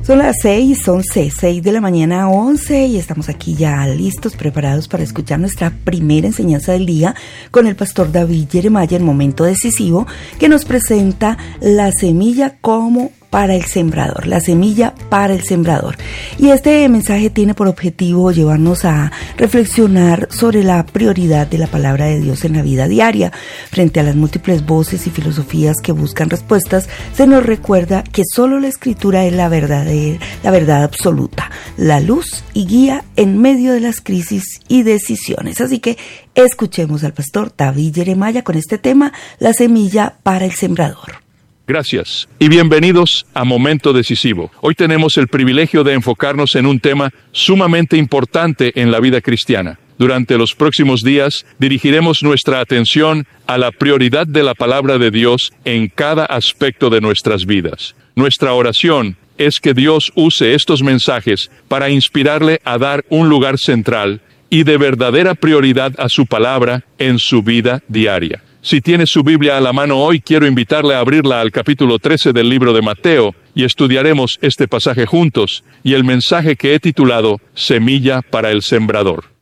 Son las 6 de la mañana, 11, y estamos aquí ya listos, preparados para escuchar nuestra primera enseñanza del día con el pastor David Jeremiah, en Momento Decisivo, que nos presenta la semilla como para el sembrador, la semilla para el sembrador. Y este mensaje tiene por objetivo llevarnos a reflexionar sobre la prioridad de la palabra de Dios en la vida diaria. Frente a las múltiples voces y filosofías que buscan respuestas, se nos recuerda que solo la Escritura es la verdad absoluta, la luz y guía en medio de las crisis y decisiones. Así que escuchemos al pastor David Jeremiah con este tema, la semilla para el sembrador. Gracias y bienvenidos a Momento Decisivo. Hoy tenemos el privilegio de enfocarnos en un tema sumamente importante en la vida cristiana. Durante los próximos días dirigiremos nuestra atención a la prioridad de la palabra de Dios en cada aspecto de nuestras vidas. Nuestra oración es que Dios use estos mensajes para inspirarle a dar un lugar central y de verdadera prioridad a su palabra en su vida diaria. Si tiene su Biblia a la mano hoy, quiero invitarle a abrirla al capítulo 13 del libro de Mateo y estudiaremos este pasaje juntos y el mensaje que he titulado Semilla para el Sembrador.